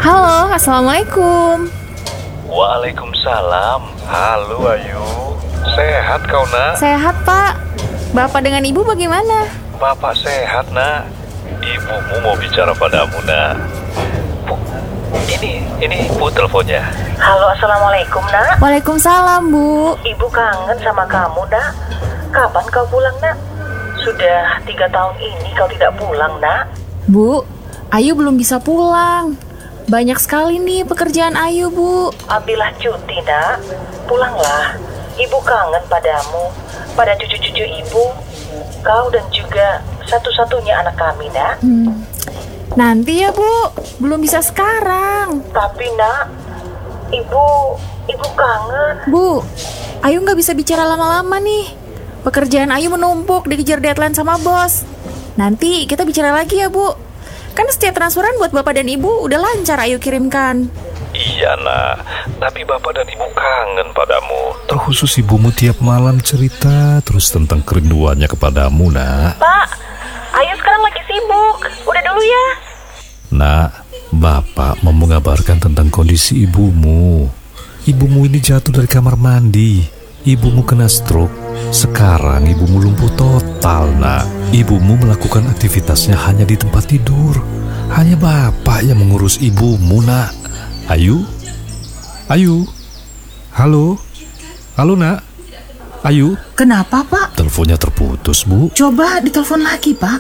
Halo, Assalamualaikum. Waalaikumsalam. Halo Ayu. Sehat kau nak? Sehat, Pak. Bapak dengan Ibu bagaimana? Bapak sehat nak. Ibumu mau bicara padamu nak. Bu, ini Bu teleponnya. Halo, Assalamualaikum, nak. Waalaikumsalam, Bu. Ibu kangen sama kamu, nak. Kapan kau pulang, nak? Sudah 3 tahun ini kau tidak pulang, nak. Bu, Ayu belum bisa pulang. Banyak sekali nih pekerjaan Ayu, Bu. Ambillah cuti, nak. Pulanglah. Ibu kangen padamu, pada cucu-cucu ibu. Kau dan juga satu-satunya anak kami, nak. Nanti ya, Bu. Belum bisa sekarang. Tapi, nak, ibu kangen. Bu, Ayu nggak bisa bicara lama-lama nih. Pekerjaan Ayu menumpuk, dikejar deadline sama bos. Nanti kita bicara lagi ya, Bu. Kan setiap transferan buat Bapak dan Ibu udah lancar Ayu kirimkan. Iya nak, tapi Bapak dan Ibu kangen padamu. Terkhusus ibumu tiap malam cerita terus tentang kerinduannya kepadamu nak. Pak, Ayu sekarang lagi sibuk. Udah dulu ya. Nak, Bapak mau mengabarkan tentang kondisi ibumu. Ibumu ini jatuh dari kamar mandi. Ibumu kena stroke. Sekarang ibumu lumpuh total nak. Ibumu melakukan aktivitasnya hanya di tempat tidur. Hanya Bapak yang mengurus ibumu nak. Ayu? Ayu? Halo? Halo nak? Ayu? Kenapa, Pak? Teleponnya terputus, Bu. Coba ditelepon lagi, Pak.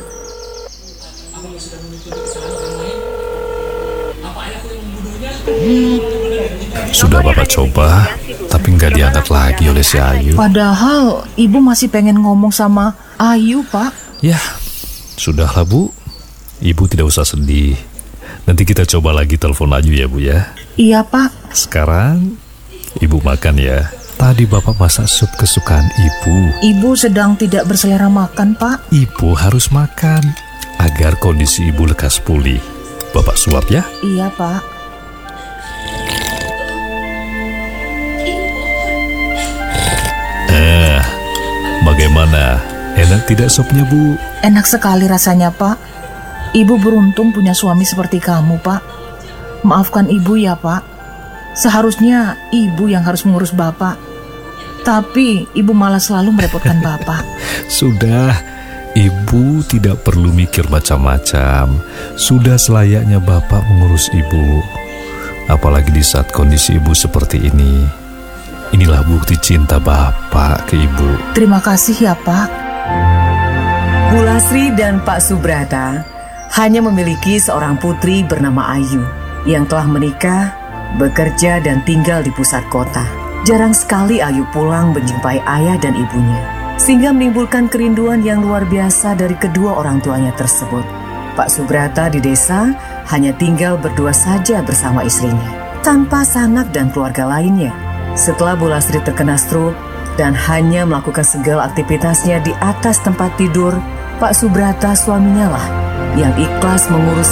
Sudah Bapak coba, tapi nggak diangkat lagi oleh si Ayu. Padahal Ibu masih pengen ngomong sama Ayu, Pak. Ya, sudahlah Bu. Ibu tidak usah sedih. Nanti kita coba lagi telepon Ayu ya Bu ya. Iya, Pak. Sekarang Ibu makan ya. Tadi Bapak masak sup kesukaan Ibu. Ibu sedang tidak berselera makan, Pak. Ibu harus makan agar kondisi Ibu lekas pulih. Bapak suap ya. Iya, Pak. Bagaimana? Enak tidak supnya Bu? Enak sekali rasanya, Pak. Ibu beruntung punya suami seperti kamu, Pak. Maafkan Ibu ya, Pak. Seharusnya Ibu yang harus mengurus Bapak. Tapi Ibu malah selalu merepotkan Bapak. Sudah, Ibu tidak perlu mikir macam-macam. Sudah selayaknya Bapak mengurus Ibu. Apalagi di saat kondisi Ibu seperti ini. Inilah bukti cinta Bapak ke Ibu. Terima kasih ya, Pak. Bu Lasri dan Pak Subrata hanya memiliki seorang putri bernama Ayu yang telah menikah, bekerja dan tinggal di pusat kota. Jarang sekali Ayu pulang menjumpai ayah dan ibunya, sehingga menimbulkan kerinduan yang luar biasa dari kedua orang tuanya tersebut. Pak Subrata di desa hanya tinggal berdua saja bersama istrinya, tanpa sanak dan keluarga lainnya. Setelah Bu Lasri terkena stroke dan hanya melakukan segala aktivitasnya di atas tempat tidur, Pak Subrata suaminya lah yang ikhlas mengurus